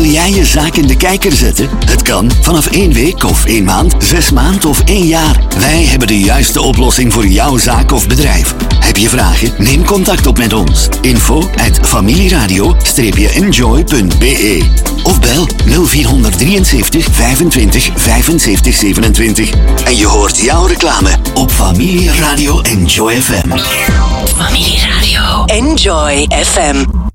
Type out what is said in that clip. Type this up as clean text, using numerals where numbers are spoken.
jij je zaak in de kijker zetten? Het kan vanaf 1 week of 1 maand, 6 maanden of 1 jaar. Wij hebben de juiste oplossing voor jouw zaak of bedrijf. Heb je vragen? Neem contact op met ons. info@familieradio-enjoy.be of bel 0473 25 75 27. En je hoort jouw reclame op Familieradio Enjoy FM. Familieradio Enjoy FM.